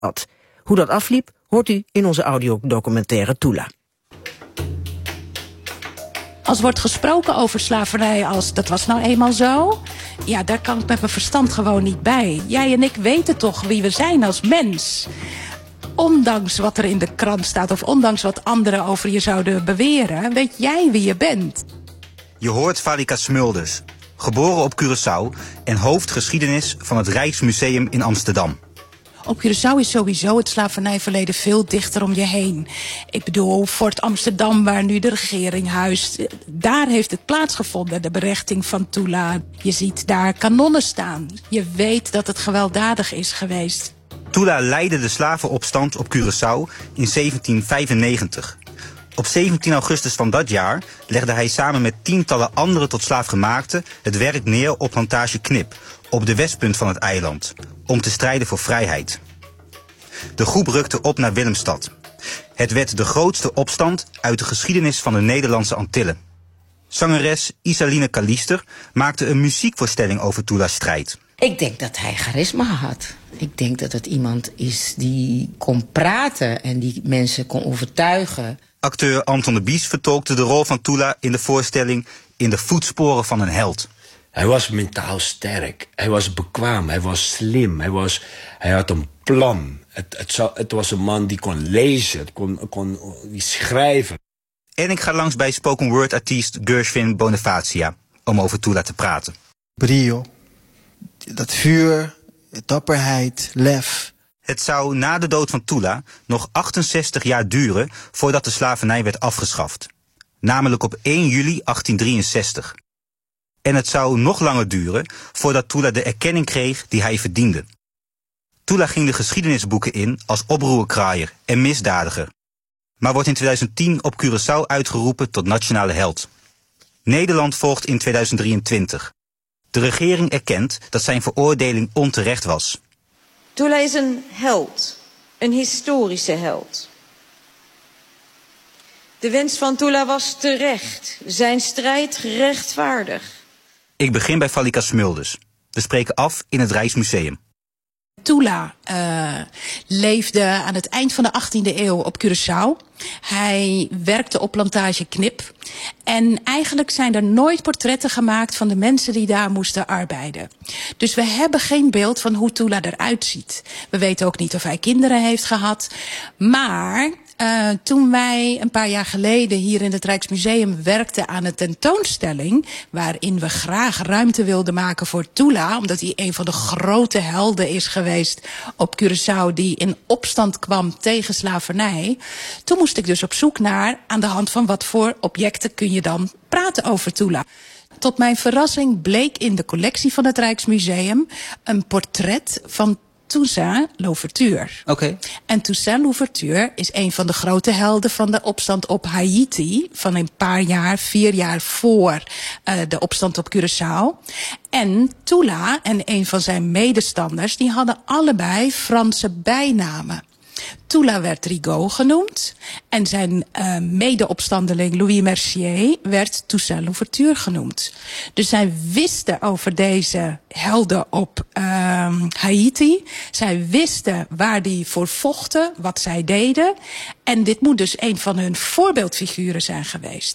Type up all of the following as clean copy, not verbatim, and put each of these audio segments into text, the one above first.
Hoe dat afliep, hoort u in onze audiodocumentaire Tula. Als wordt gesproken over slavernij als dat was nou eenmaal zo, ja, daar kan ik met mijn verstand gewoon niet bij. Jij en ik weten toch wie we zijn als mens. Ondanks wat er in de krant staat of ondanks wat anderen over je zouden beweren, weet jij wie je bent. Je hoort Valika Smulders, geboren op Curaçao en hoofdgeschiedenis van het Rijksmuseum in Amsterdam. Op Curaçao is sowieso het slavernijverleden veel dichter om je heen. Ik bedoel, Fort Amsterdam, waar nu de regering huist, daar heeft het plaatsgevonden, de berechting van Tula. Je ziet daar kanonnen staan. Je weet dat het gewelddadig is geweest. Tula leidde de slavenopstand op Curaçao in 1795. Op 17 augustus van dat jaar legde hij samen met tientallen andere tot slaafgemaakten het werk neer op plantage Knip, op de westpunt van het eiland, om te strijden voor vrijheid. De groep rukte op naar Willemstad. Het werd de grootste opstand uit de geschiedenis van de Nederlandse Antillen. Zangeres Isaline Kalister maakte een muziekvoorstelling over Tula's strijd. Ik denk dat hij charisma had. Ik denk dat het iemand is die kon praten en die mensen kon overtuigen. Acteur Anton de Bies vertolkte de rol van Tula in de voorstelling In de voetsporen van een held. Hij was mentaal sterk, hij was bekwaam, hij was slim, hij had een plan. Het was een man die kon lezen, die schrijven. En ik ga langs bij spoken word artiest Gershwin Bonifacia om over Tula te praten. Brio, dat vuur, dapperheid, lef. Het zou na de dood van Tula nog 68 jaar duren voordat de slavernij werd afgeschaft. Namelijk op 1 juli 1863. En het zou nog langer duren voordat Tula de erkenning kreeg die hij verdiende. Tula ging de geschiedenisboeken in als oproerkraaier en misdadiger, maar wordt in 2010 op Curaçao uitgeroepen tot nationale held. Nederland volgt in 2023. De regering erkent dat zijn veroordeling onterecht was. Tula is een held, een historische held. De wens van Tula was terecht, zijn strijd rechtvaardig. Ik begin bij Valika Smulders. We spreken af in het Rijksmuseum. Tula leefde aan het eind van de 18e eeuw op Curaçao. Hij werkte op plantage Knip. En eigenlijk zijn er nooit portretten gemaakt van de mensen die daar moesten arbeiden. Dus we hebben geen beeld van hoe Tula eruit ziet. We weten ook niet of hij kinderen heeft gehad. Maar toen wij een paar jaar geleden hier in het Rijksmuseum werkten aan een tentoonstelling, waarin we graag ruimte wilden maken voor Tula, omdat hij een van de grote helden is geweest op Curaçao die in opstand kwam tegen slavernij. Toen moest ik dus op zoek naar, aan de hand van wat voor objecten kun je dan praten over Tula. Tot mijn verrassing bleek in de collectie van het Rijksmuseum een portret van Toussaint Louverture. Oké. En Toussaint Louverture is een van de grote helden van de opstand op Haiti, van een paar jaar, 4 jaar voor de opstand op Curaçao. En Tula en een van zijn medestanders, die hadden allebei Franse bijnamen. Tula werd Rigaud genoemd en zijn medeopstandeling Louis Mercier werd Toussaint Louverture genoemd. Dus zij wisten over deze helden op Haiti. Zij wisten waar die voor vochten, wat zij deden. En dit moet dus een van hun voorbeeldfiguren zijn geweest.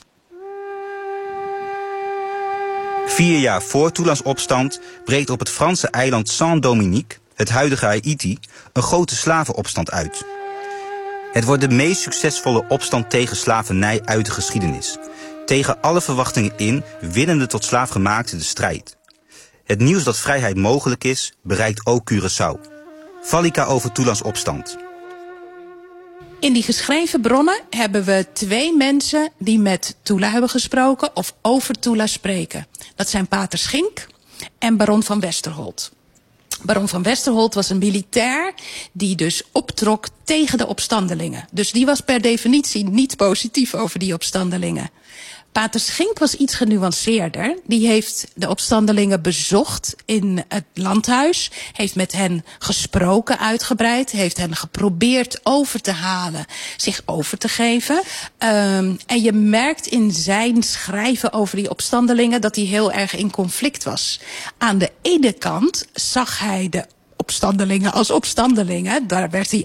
4 jaar voor Tula's opstand breekt op het Franse eiland Saint-Dominique, het huidige Haiti, een grote slavenopstand uit. Het wordt de meest succesvolle opstand tegen slavernij uit de geschiedenis. Tegen alle verwachtingen in winnende tot slaafgemaakten de strijd. Het nieuws dat vrijheid mogelijk is, bereikt ook Curaçao. Valika over Tula's opstand. In die geschreven bronnen hebben we 2 mensen die met Tula hebben gesproken of over Tula spreken. Dat zijn pater Schink en baron van Westerholt. Baron van Westerholt was een militair die dus optrok tegen de opstandelingen. Dus die was per definitie niet positief over die opstandelingen. Pater Schink was iets genuanceerder. Die heeft de opstandelingen bezocht in het landhuis. Heeft met hen gesproken uitgebreid. Heeft hen geprobeerd over te halen, zich over te geven. En je merkt in zijn schrijven over die opstandelingen dat hij heel erg in conflict was. Aan de ene kant zag hij de opstandelingen als opstandelingen. Daar werd hij